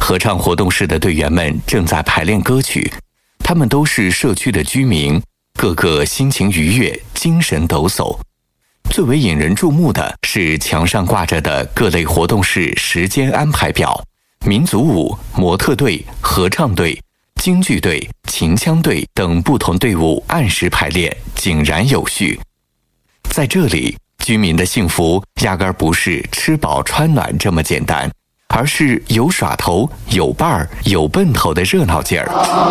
合唱活动室的队员们正在排练歌曲，他们都是社区的居民，个个心情愉悦，精神抖擞。最为引人注目的是墙上挂着的各类活动室时间安排表，民族舞、模特队、合唱队、京剧队、秦腔队等不同队伍按时排练，井然有序。在这里，居民的幸福压根儿不是吃饱穿暖这么简单，而是有耍头、有伴儿、有奔头的热闹劲儿。